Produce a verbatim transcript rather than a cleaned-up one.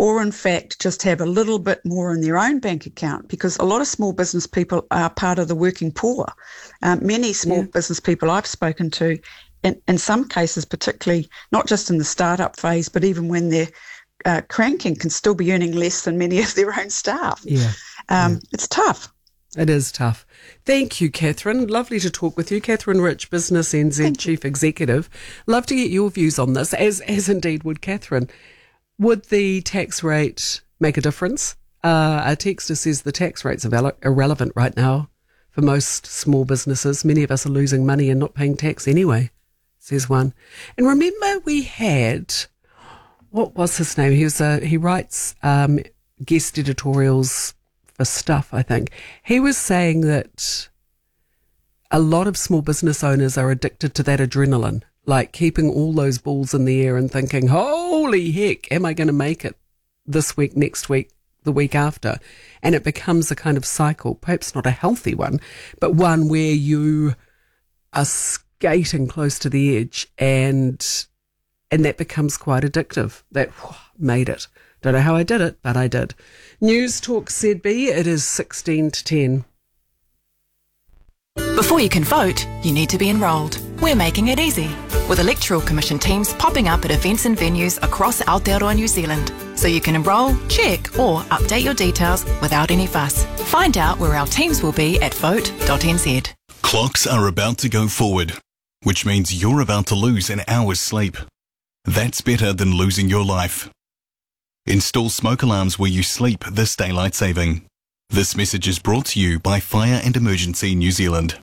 or in fact just have a little bit more in their own bank account, because a lot of small business people are part of the working poor. Um, many small Yeah. business people I've spoken to, in, in some cases particularly, not just in the startup phase, but even when they're uh, cranking, can still be earning less than many of their own staff. Yeah. Um, yeah. It's tough. It is tough. Thank you, Catherine. Lovely to talk with you. Catherine Rich, Business N Z Chief Executive. Love to get your views on this, as as indeed would Catherine. Would the tax rate make a difference? Uh, our texter says the tax rate's irrele- irrelevant right now for most small businesses. Many of us are losing money and not paying tax anyway, says one. And remember we had, what was his name? He was a, he writes um, guest editorials for Stuff, I think. He was saying that a lot of small business owners are addicted to that adrenaline, like keeping all those balls in the air and thinking, holy heck, am I going to make it this week, next week, the week after? And it becomes a kind of cycle, perhaps not a healthy one, but one where you are skating close to the edge, and and that becomes quite addictive. That whew, made it. Don't know how I did it, but I did. News Talk Z B, it is sixteen to ten. Before you can vote, you need to be enrolled. We're making it easy, with Electoral Commission teams popping up at events and venues across Aotearoa, New Zealand, so you can enrol, check or update your details without any fuss. Find out where our teams will be at vote dot n z. Clocks are about to go forward, which means you're about to lose an hour's sleep. That's better than losing your life. Install smoke alarms where you sleep this daylight saving. This message is brought to you by Fire and Emergency New Zealand.